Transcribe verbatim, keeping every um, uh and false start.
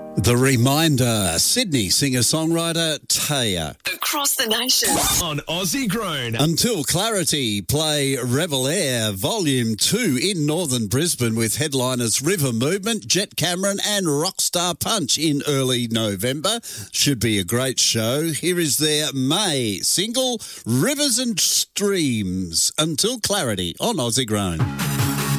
The Reminder, Sydney singer-songwriter Taya. Across the nation. On Aussie Grown. Until Clarity play Rebel Air Volume two in northern Brisbane with headliners River Movement, Jet Cameron and Rockstar Punch in early November. Should be a great show. Here is their May single, Rivers and Streams. Until Clarity on Aussie Grown.